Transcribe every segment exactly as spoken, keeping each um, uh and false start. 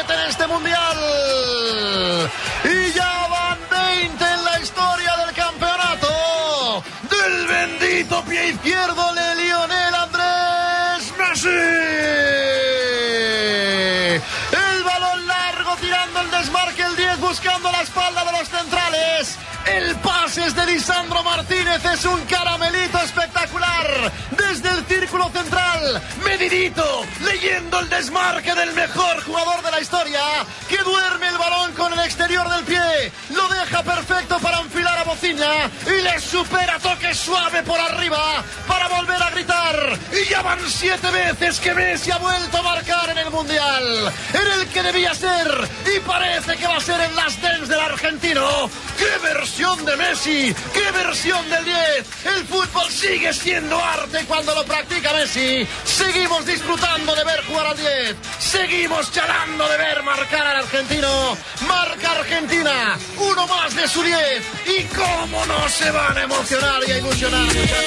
siete en este mundial. Y ya van veinte en la historia del campeonato. Del bendito pie izquierdo de Lionel Andrés Messi. El balón largo tirando el desmarque, el diez buscando la espalda de los centrales. El pase es de Lisandro Martínez, es un caramelito espectacular. Desde el círculo central, medidito, leyendo el desmarque del mejor jugador de la historia, que duerme el balón con el exterior del pie, lo deja perfecto para enfilar a Bociña y le supera toque suave por arriba para volver a gritar. Y ya van siete veces que Messi ha vuelto a marcar en el Mundial, en el que debía ser, y parece que va a ser el last dance del argentino. ¡Qué versión de Messi! ¡Qué versión del diez! El fútbol sigue siendo arte cuando lo practica Messi. Seguimos disfrutando de ver jugar al diez. Seguimos charlando de ver marcar al argentino. Marca Argentina, uno más de su diez. ¿Y cómo no se van a emocionar y a ilusionar?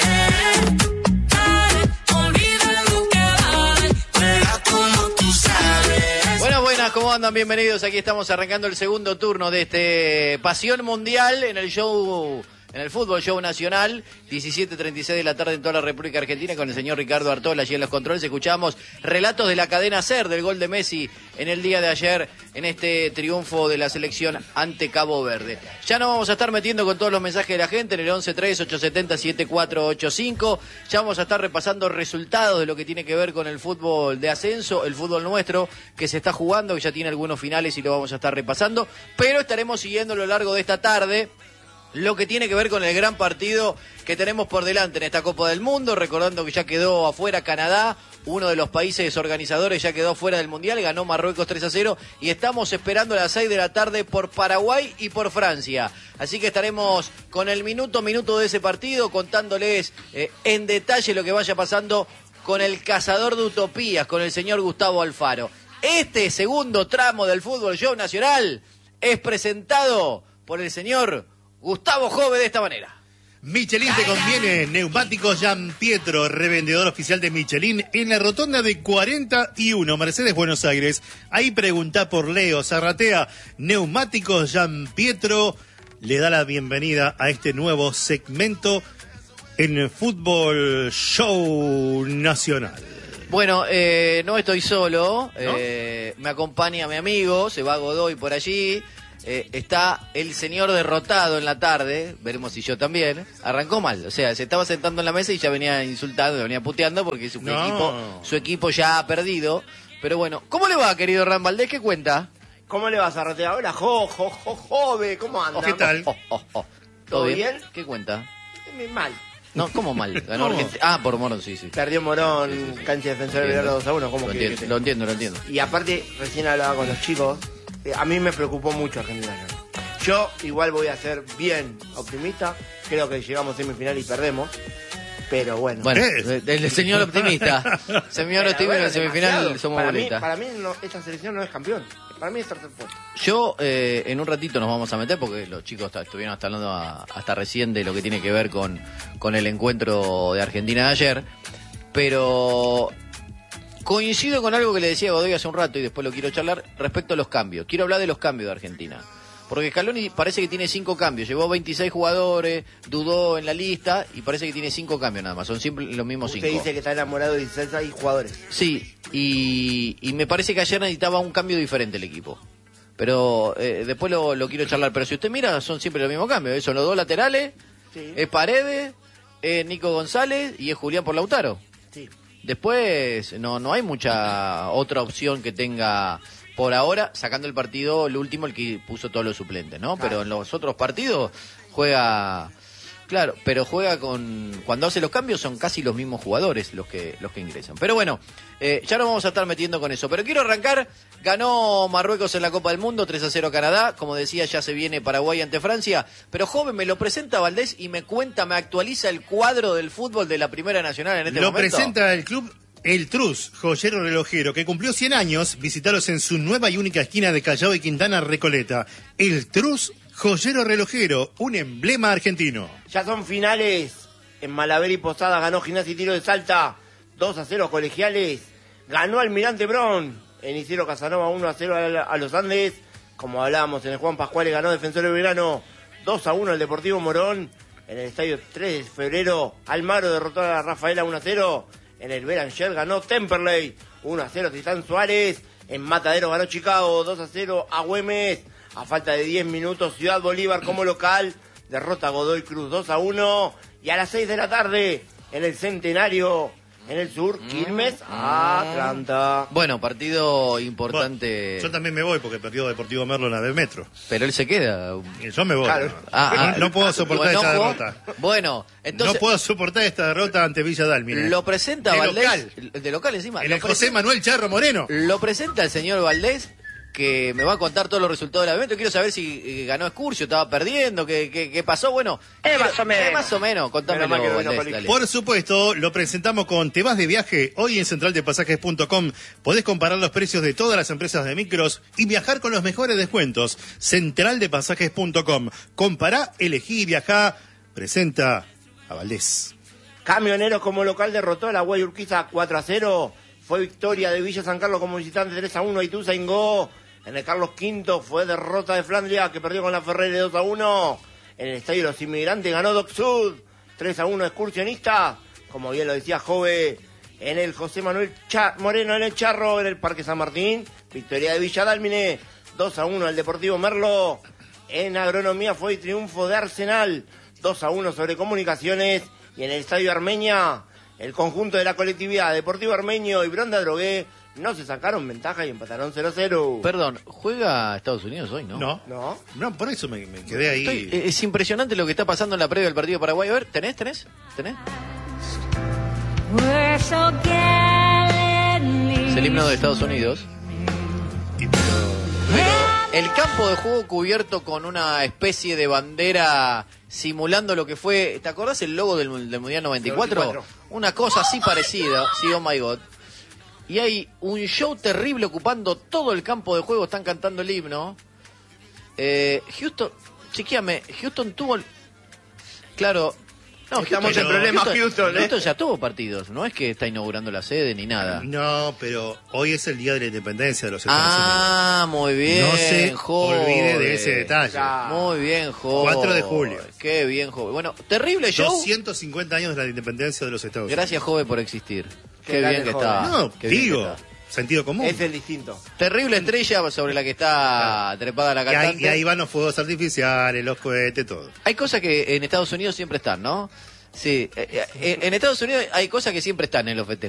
Buenas, buenas, ¿cómo andan? Bienvenidos. Aquí estamos arrancando el segundo turno de este Pasión Mundial en el show, en el Fútbol Show Nacional, diecisiete treinta y seis de la tarde en toda la República Argentina, con el señor Ricardo Artola allí en los controles. Escuchamos relatos de la cadena SER del gol de Messi en el día de ayer en este triunfo de la selección ante Cabo Verde. Ya nos vamos a estar metiendo con todos los mensajes de la gente en el once tres ocho siete cero siete cuatro ocho cinco. Ya vamos a estar repasando resultados de lo que tiene que ver con el fútbol de ascenso, el fútbol nuestro que se está jugando, que ya tiene algunos finales y lo vamos a estar repasando, pero estaremos siguiendo a lo largo de esta tarde lo que tiene que ver con el gran partido que tenemos por delante en esta Copa del Mundo, recordando que ya quedó afuera Canadá, uno de los países organizadores ya quedó fuera del Mundial, ganó Marruecos tres a cero y estamos esperando a las seis de la tarde por Paraguay y por Francia. Así que estaremos con el minuto a minuto de ese partido, contándoles eh, en detalle lo que vaya pasando con el cazador de utopías, con el señor Gustavo Alfaro. Este segundo tramo del Fútbol Show Nacional es presentado por el señor Gustavo Jove de esta manera. Michelin te conviene. Neumáticos Gian Pietro, revendedor oficial de Michelin en la rotonda de cuarenta y uno, Mercedes, Buenos Aires. Ahí preguntá por Leo Zarratea. Neumáticos Gian Pietro le da la bienvenida a este nuevo segmento en el Fútbol Show Nacional. Bueno, eh, no estoy solo, ¿No? eh, me acompaña mi amigo, se va Godoy por allí. Eh, está el señor derrotado en la tarde, veremos si yo también. Arrancó mal, o sea, se estaba sentando en la mesa y ya venía insultando, venía puteando porque su, no. equipo, su equipo ya ha perdido. Pero bueno, ¿cómo le va, querido Ram Valdés? ¿Qué cuenta? ¿Cómo le vas a ratear? Hola, jo, jo, jo, jove, ¿cómo andas? ¿Qué tal? Oh, oh, oh. ¿Todo bien? ¿Qué cuenta? Mal. No, ¿cómo mal? Ganó ¿Cómo? Argentina. Ah, por Morón, sí, sí. Perdió Morón, Sí, sí, sí. cancha defensor de Entiendo. dos a uno, ¿cómo Lo que- entiendo, que- lo entiendo, lo entiendo. Y aparte, recién hablaba con los chicos, eh, a mí me preocupó mucho Argentina ayer. Yo igual voy a ser bien optimista, creo que llegamos a semifinal y perdemos, pero bueno. Bueno, ¿Qué? el, el señor optimista. Señor Pero optimista, bueno, en la semifinal demasiado. somos para mí, boleta. para mí no, esta selección no es campeón, para mí es tercer puesto. Yo, eh, en un ratito nos vamos a meter porque los chicos está- estuvieron hasta hablando a- hasta recién de lo que tiene que ver con, con el encuentro de Argentina de ayer, pero coincido con algo que le decía Godoy hace un rato y después lo quiero charlar respecto a los cambios. Quiero hablar de los cambios de Argentina. Porque Scaloni parece que tiene cinco cambios, llevó veintiséis jugadores, dudó en la lista y parece que tiene cinco cambios nada más, son siempre los mismos Usted cinco. dice que está enamorado de dieciséis jugadores. Sí, y, y me parece que ayer necesitaba un cambio diferente el equipo. Pero eh, después lo, lo quiero charlar. Pero si usted mira, son siempre los mismos cambios. ¿eh? Son los dos laterales, Sí. es Paredes, es Nico González y es Julián por Lautaro. Sí. Después no, no hay mucha otra opción que tenga por ahora, sacando el partido, el último, el que puso todos los suplentes, ¿no? Pero en los otros partidos juega... Claro, pero juega con... Cuando hace los cambios son casi los mismos jugadores los que los que ingresan. Pero bueno, eh, ya nos vamos a estar metiendo con eso. Pero quiero arrancar. Ganó Marruecos en la Copa del Mundo, tres a cero Canadá. Como decía, ya se viene Paraguay ante Francia. Pero joven, me lo presenta Valdés y me cuenta, me actualiza el cuadro del fútbol de la Primera Nacional en este Lo momento. presenta el club El Truz, joyero relojero, que cumplió cien años. Visitalos en su nueva y única esquina de Callao y Quintana Recoleta. El Truz, joyero relojero, un emblema argentino. Ya son finales. En Malaver y Posada ganó Gimnasia y Tiro de Salta. dos a cero Colegiales. Ganó Almirante Brown. en Isidro Casanova uno a cero a, a los Andes. Como hablábamos, en el Juan Pascual ganó Defensor de Belgrano dos a uno al Deportivo Morón. En el estadio tres de febrero, Almagro derrotó a Rafaela uno a cero. En el Belanger ganó Temperley uno a cero a Titán Suárez. En Matadero ganó Chicago dos a cero a Güemes. A falta de diez minutos, Ciudad Bolívar como local derrota a Godoy Cruz dos a uno. Y a las seis de la tarde, en el Centenario, en el sur, Quilmes, Atlanta. Bueno, partido importante. Bueno, yo también me voy porque perdió Deportivo Merlo en la del Metro. Pero él se queda. Yo me voy. Claro. Ah, no, ah, no puedo soportar bueno, esta no, derrota. Bueno, entonces. No puedo soportar esta derrota ante Villa Dálmine. Lo presenta De Valdés. local. De local encima. En Lo el José presenta, Manuel Charro Moreno. lo presenta el señor Valdés, que me va a contar todos los resultados del evento. Quiero saber si eh, ganó Excursio, estaba perdiendo, qué, qué, qué pasó. Bueno, Eh, más o menos. eh, más o menos, contámelo, Menos mal que no Valdés, vino dale. Por supuesto, lo presentamos con Te vas de viaje. Hoy en central de pasajes punto com podés comparar los precios de todas las empresas de micros y viajar con los mejores descuentos. central de pasajes punto com. Compará, elegí y viajá. Presenta a Valdés. Camioneros como local derrotó a la Guay Urquiza cuatro a cero. Fue victoria de Villa San Carlos como visitante tres a uno. Ituzaingó. En el Carlos Quinto fue derrota de Flandria, que perdió con la Ferrere dos a uno. En el Estadio de los Inmigrantes ganó Doc Sud tres a uno Excursionista. Como bien lo decía Jove, en el José Manuel Cha- Moreno en el Charro, en el Parque San Martín. Victoria de Villa Dálmine dos a uno al Deportivo Merlo. En Agronomía fue triunfo de Arsenal dos a uno sobre Comunicaciones. Y en el Estadio Armenia, el conjunto de la colectividad Deportivo Armenio y Bronda Drogué no se sacaron ventaja y empataron cero a cero. Perdón, ¿juega Estados Unidos hoy, no? No, ¿No? no, por eso me, me quedé ahí. Estoy- eh, es impresionante lo que está pasando en la previa del partido de Paraguay. A ver, ¿tenés, tenés? ¿Tenés? We're so gallantly Es el himno de Estados Unidos. Y- pero- Pero el campo de juego cubierto con una especie de bandera simulando lo que fue, ¿te acordás el logo del, del Mundial noventa y cuatro? noventa y cuatro. Una cosa así parecida, sí, oh my god. Y hay un show terrible ocupando todo el campo de juego, están cantando el himno. Eh, Houston, chequeame, Houston tuvo... el- Claro... No, Estamos en problemas, Houston, ¿eh? Houston ya tuvo partidos, no es que está inaugurando la sede ni nada. No, pero hoy es el día de la independencia de los Estados Ah, muy bien, No se joven. olvide de ese detalle. Ya. Muy bien, joven. cuatro de julio. Qué bien, joven. Bueno, terrible show. doscientos cincuenta años de la independencia de los Estados Unidos. Gracias, joven, por existir. Qué Qué, grande, bien que joven. está. No, Qué bien digo, que está. sentido común. Es el distinto. Terrible estrella sobre la que está trepada la y, ahí, cantante. y ahí van los fuegos artificiales, los cohetes, todo. Hay cosas que en Estados Unidos siempre están, ¿no? Sí, eh, eh, en Estados Unidos hay cosas que siempre están en los festejos.